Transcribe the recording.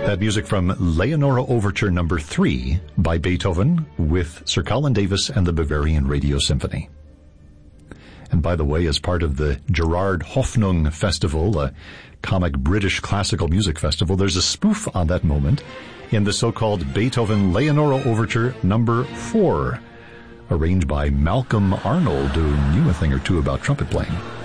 That music from Leonora Overture No. 3 by Beethoven with Sir Colin Davis and the Bavarian Radio Symphony. And by the way, as part of the Gerard Hoffnung Festival, a comic British classical music festival, there's a spoof on that moment in the so-called Beethoven Leonora Overture No. 4, arranged by Malcolm Arnold, who knew a thing or two about trumpet playing.